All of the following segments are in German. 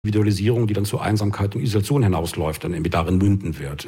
Individualisierung, die dann zu Einsamkeit und Isolation hinausläuft, dann irgendwie darin münden wird.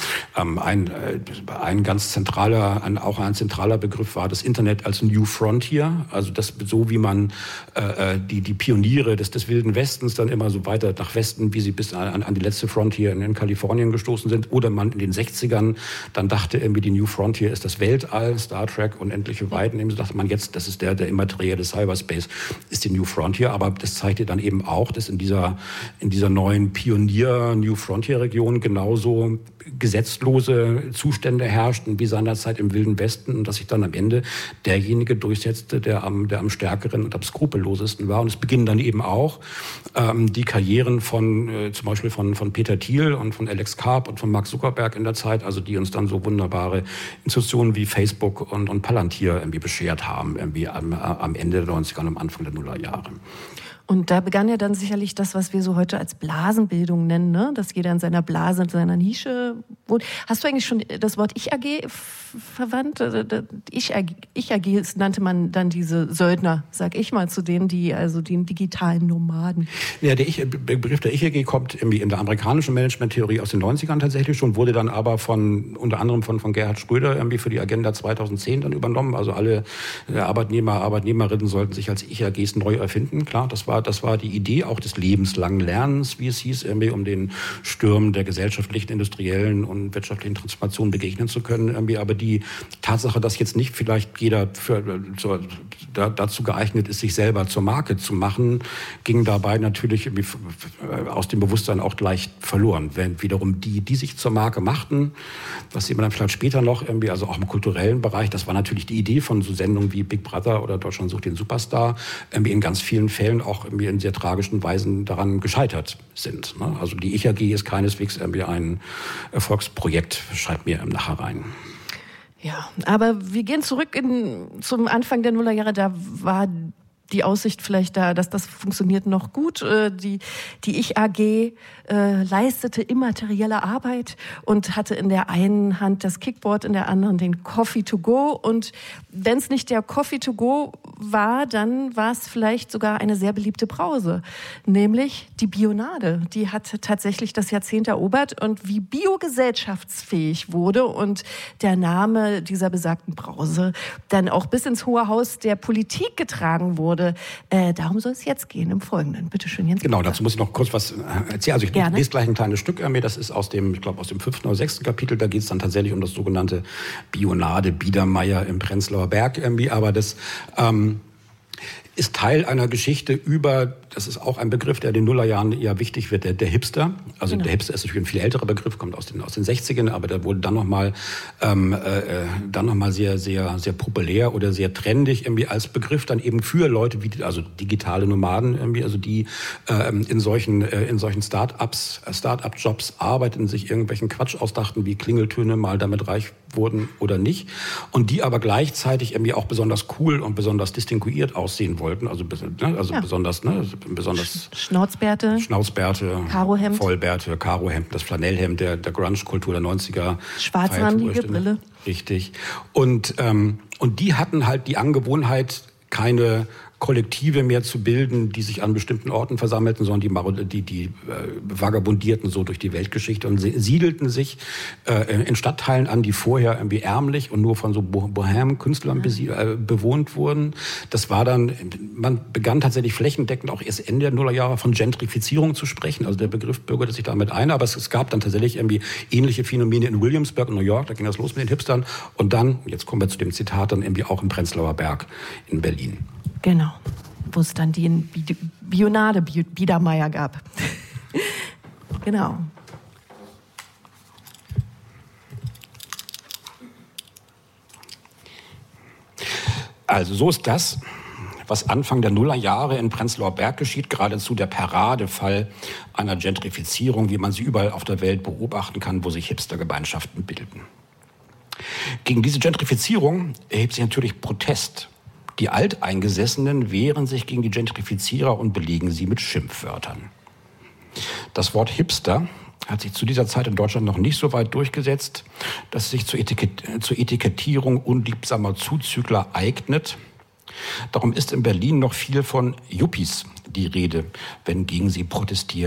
Ein ganz zentraler, auch ein zentraler Begriff war das Internet als New Frontier, also das so wie man die Pioniere des Wilden Westens dann immer so weiter nach Westen, wie sie bis an die letzte Frontier in Kalifornien gestoßen sind, oder man in den 60ern dann dachte irgendwie, die New Frontier ist das Weltall, Star Trek, unendliche Weiten, eben so dachte man jetzt, das ist der immaterielle Cyberspace, ist die New Frontier, aber das zeigte dann eben auch, dass in dieser neuen Pionier-New Frontier-Region genauso gesetzlose Zustände herrschten wie seinerzeit im Wilden Westen und dass sich dann am Ende derjenige durchsetzte, der am stärkeren und am skrupellosesten war. Und es beginnen dann eben auch die Karrieren von zum Beispiel von Peter Thiel und von Alex Karp und von Mark Zuckerberg in der Zeit, also die uns dann so wunderbare Institutionen wie Facebook und Palantir irgendwie beschert haben, irgendwie am Ende der 90er und am Anfang der Nullerjahre. Und da begann ja dann sicherlich das, was wir so heute als Blasenbildung nennen, ne? Dass jeder in seiner Blase, in seiner Nische wohnt. Hast du eigentlich schon das Wort Ich-AG verwandt? Ich-AG nannte man dann diese Söldner, sag ich mal, zu denen, die digitalen Nomaden. Ja, der Begriff der Ich-AG kommt irgendwie in der amerikanischen Management-Theorie aus den 90ern tatsächlich schon, wurde dann aber unter anderem von Gerhard Schröder irgendwie für die Agenda 2010 dann übernommen. Also alle Arbeitnehmerinnen sollten sich als Ich-AGs neu erfinden. Klar, das war die Idee auch des lebenslangen Lernens, wie es hieß, irgendwie, um den Stürmen der gesellschaftlichen, industriellen und wirtschaftlichen Transformation begegnen zu können. Irgendwie. Aber die Tatsache, dass jetzt nicht vielleicht jeder dazu geeignet ist, sich selber zur Marke zu machen, ging dabei natürlich irgendwie aus dem Bewusstsein auch gleich verloren. Während wiederum die sich zur Marke machten, das sieht man dann vielleicht später noch, irgendwie, also auch im kulturellen Bereich, das war natürlich die Idee von so Sendungen wie Big Brother oder Deutschland sucht den Superstar, irgendwie in ganz vielen Fällen auch irgendwie in sehr tragischen Weisen daran gescheitert sind. Also die Ich-AG ist keineswegs irgendwie ein Erfolgsprojekt, schreibt mir nachher rein. Ja, aber wir gehen zurück zum Anfang der Nullerjahre, da war die Aussicht vielleicht da, dass das funktioniert noch gut. Die Ich-AG leistete immaterielle Arbeit und hatte in der einen Hand das Kickboard, in der anderen den Coffee to go. Und wenn es nicht der Coffee to go war, dann war es vielleicht sogar eine sehr beliebte Brause, nämlich die Bionade. Die hat tatsächlich das Jahrzehnt erobert und wie Bio gesellschaftsfähig wurde und der Name dieser besagten Brause dann auch bis ins Hohe Haus der Politik getragen wurde. Darum soll es jetzt gehen im Folgenden. Bitte schön, Jens. Genau, dazu muss ich noch kurz was erzählen. Also ich lese gleich ein kleines Stück. Das ist aus dem 5. oder 6. Kapitel. Da geht es dann tatsächlich um das sogenannte Bionade Biedermeier im Prenzlauer Berg. Aber das ist Teil einer Geschichte über, das ist auch ein Begriff, der in den Nullerjahren eher wichtig wird, der Hipster. Also genau. Der Hipster ist natürlich ein viel älterer Begriff, kommt aus den 60ern, aber der wurde dann nochmal sehr, sehr, sehr populär oder sehr trendig irgendwie als Begriff dann eben für Leute wie, also digitale Nomaden irgendwie, also die in solchen Start-up-Jobs arbeiten, sich irgendwelchen Quatsch ausdachten, wie Klingeltöne mal damit reich wurden oder nicht. Und die aber gleichzeitig irgendwie auch besonders cool und besonders distinguiert aussehen wollten. Besonders Schnauzbärte, Karohemd, Vollbärte, Karohemd, das Flanellhemd der Grunge-Kultur der 90er. Schwarzrandige Brille. Richtig. Und die hatten halt die Angewohnheit, keine Kollektive mehr zu bilden, die sich an bestimmten Orten versammelten, sondern die vagabundierten so durch die Weltgeschichte und siedelten sich in Stadtteilen an, die vorher irgendwie ärmlich und nur von so Bohème-Künstlern bewohnt wurden. Das war dann, man begann tatsächlich flächendeckend auch erst Ende der Nullerjahre von Gentrifizierung zu sprechen. Also der Begriff bürgerte sich damit ein, aber es gab dann tatsächlich irgendwie ähnliche Phänomene in Williamsburg und New York, da ging das los mit den Hipstern und dann, jetzt kommen wir zu dem Zitat, dann irgendwie auch im Prenzlauer Berg in Berlin. Genau, wo es dann die Bionade Biedermeier gab. Genau. Also so ist das, was Anfang der Nullerjahre in Prenzlauer Berg geschieht, geradezu der Paradefall einer Gentrifizierung, wie man sie überall auf der Welt beobachten kann, wo sich Hipstergemeinschaften bilden. Gegen diese Gentrifizierung erhebt sich natürlich Protest. Die Alteingesessenen wehren sich gegen die Gentrifizierer und belegen sie mit Schimpfwörtern. Das Wort Hipster hat sich zu dieser Zeit in Deutschland noch nicht so weit durchgesetzt, dass es sich zur Etikettierung unliebsamer Zuzügler eignet. Darum ist in Berlin noch viel von Yuppies die Rede, wenn gegen sie protestiert